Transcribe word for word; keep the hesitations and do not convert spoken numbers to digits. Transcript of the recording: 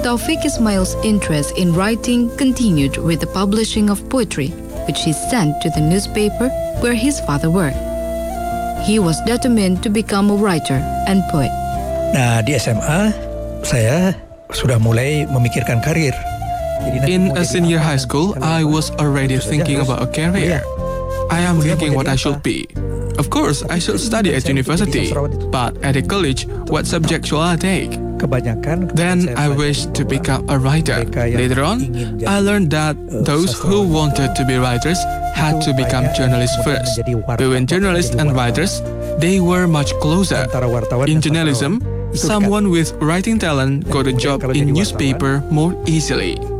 Taufik Ismail's interest in writing continued with the publishing of poetry, which he sent to the newspaper where his father worked. He was determined to become a writer and poet. Nah, di S M A, saya sudah mulai memikirkan karir. In a senior high school, I was already thinking about a career. I am thinking what I should be. Of course, I should study at university, but at a college, what subject shall I take? Then I wished to become a writer. Later on, I learned that those who wanted to be writers had to become journalists first. Between journalists and writers, they were much closer. In journalism, someone with writing talent got a job in newspaper more easily.